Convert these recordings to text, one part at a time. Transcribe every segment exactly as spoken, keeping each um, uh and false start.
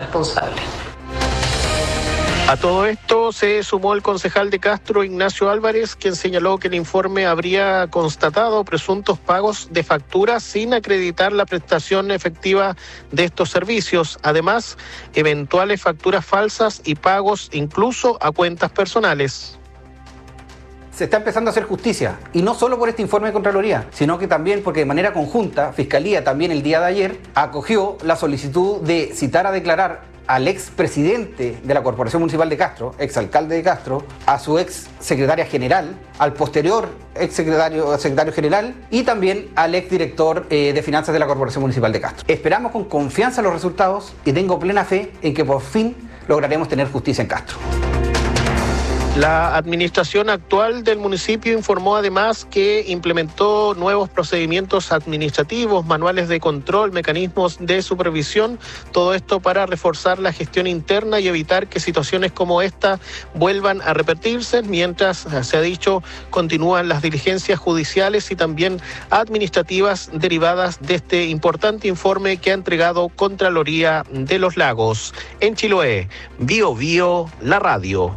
responsable. A todo esto se sumó el concejal de Castro, Ignacio Álvarez, quien señaló que el informe habría constatado presuntos pagos de facturas sin acreditar la prestación efectiva de estos servicios. Además, eventuales facturas falsas y pagos incluso a cuentas personales. Se está empezando a hacer justicia, y no solo por este informe de Contraloría, sino que también porque de manera conjunta, Fiscalía también el día de ayer acogió la solicitud de citar a declarar al expresidente de la Corporación Municipal de Castro, exalcalde de Castro, a su ex secretaria general, al posterior ex secretario, secretario general y también al ex director eh, de finanzas de la Corporación Municipal de Castro. Esperamos con confianza los resultados y tengo plena fe en que por fin lograremos tener justicia en Castro. La administración actual del municipio informó además que implementó nuevos procedimientos administrativos, manuales de control, mecanismos de supervisión, todo esto para reforzar la gestión interna y evitar que situaciones como esta vuelvan a repetirse, mientras, se ha dicho, continúan las diligencias judiciales y también administrativas derivadas de este importante informe que ha entregado Contraloría de los Lagos. En Chiloé, Bio Bio, la radio.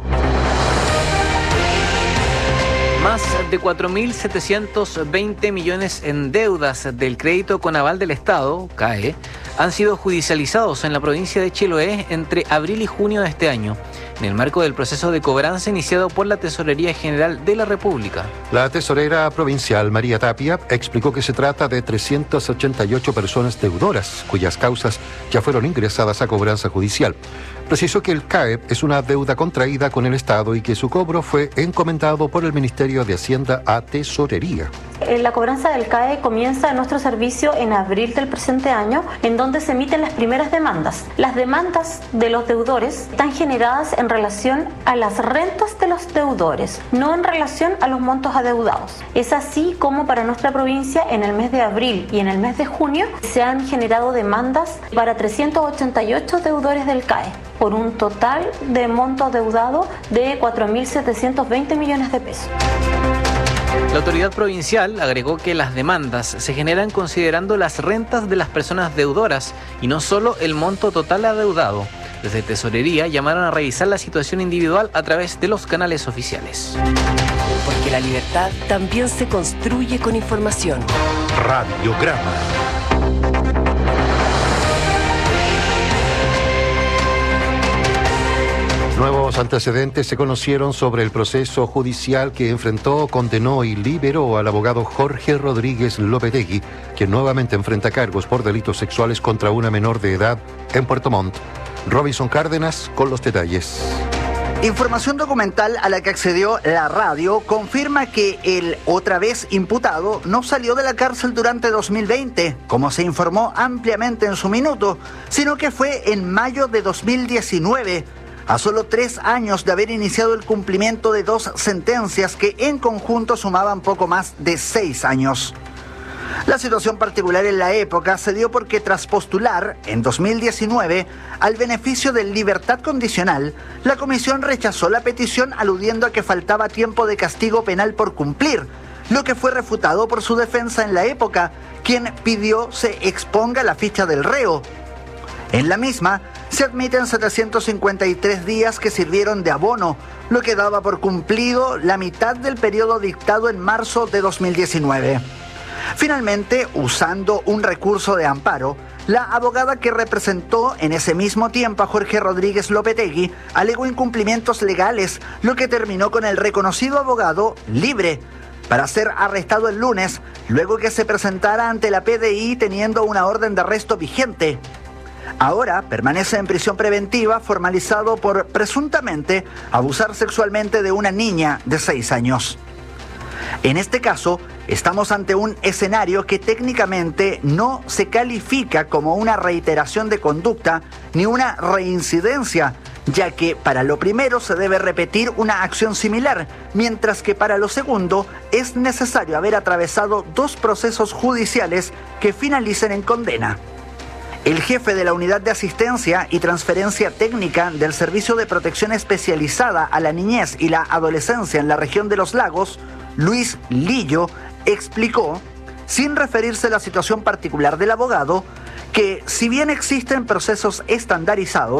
Más de cuatro mil setecientos veinte millones en deudas del crédito con aval del Estado, C A E, han sido judicializados en la provincia de Chiloé entre abril y junio de este año, en el marco del proceso de cobranza iniciado por la Tesorería General de la República. La tesorera provincial María Tapia explicó que se trata de trescientas ochenta y ocho personas deudoras, cuyas causas ya fueron ingresadas a cobranza judicial. Precisó que el C A E es una deuda contraída con el Estado y que su cobro fue encomendado por el Ministerio de Hacienda a Tesorería. La cobranza del C A E comienza en nuestro servicio en abril del presente año, en donde se emiten las primeras demandas. Las demandas de los deudores están generadas en relación a las rentas de los deudores, no en relación a los montos adeudados. Es así como para nuestra provincia en el mes de abril y en el mes de junio se han generado demandas para trescientos ochenta y ocho deudores del C A E, por un total de monto adeudado de cuatro mil setecientos veinte millones de pesos. La autoridad provincial agregó que las demandas se generan considerando las rentas de las personas deudoras y no solo el monto total adeudado. Desde Tesorería llamaron a revisar la situación individual a través de los canales oficiales. Porque la libertad también se construye con información. Radiograma. Nuevos antecedentes se conocieron sobre el proceso judicial que enfrentó, condenó y liberó al abogado Jorge Rodríguez Lopetegui, quien nuevamente enfrenta cargos por delitos sexuales contra una menor de edad en Puerto Montt. Robinson Cárdenas con los detalles. Información documental a la que accedió la radio confirma que el otra vez imputado no salió de la cárcel durante dos mil veinte, como se informó ampliamente en su minuto, sino que fue en mayo de dos mil diecinueve, a solo tres años de haber iniciado el cumplimiento de dos sentencias que en conjunto sumaban poco más de seis años. La situación particular en la época se dio porque tras postular, en dos mil diecinueve, al beneficio de libertad condicional, la comisión rechazó la petición aludiendo a que faltaba tiempo de castigo penal por cumplir, lo que fue refutado por su defensa en la época, quien pidió se exponga la ficha del reo. En la misma, se admiten setecientos cincuenta y tres días que sirvieron de abono, lo que daba por cumplido la mitad del periodo dictado en marzo de dos mil diecinueve. Finalmente, usando un recurso de amparo, la abogada que representó en ese mismo tiempo a Jorge Rodríguez Lopetegui alegó incumplimientos legales, lo que terminó con el reconocido abogado libre, para ser arrestado el lunes, luego que se presentara ante la P D I teniendo una orden de arresto vigente. Ahora permanece en prisión preventiva formalizado por presuntamente abusar sexualmente de una niña de seis años. En este caso, estamos ante un escenario que técnicamente no se califica como una reiteración de conducta ni una reincidencia, ya que para lo primero se debe repetir una acción similar, mientras que para lo segundo es necesario haber atravesado dos procesos judiciales que finalicen en condena. El jefe de la Unidad de Asistencia y Transferencia Técnica del Servicio de Protección Especializada a la Niñez y la Adolescencia en la región de los Lagos, Luis Lillo, explicó, sin referirse a la situación particular del abogado, que si bien existen procesos estandarizados,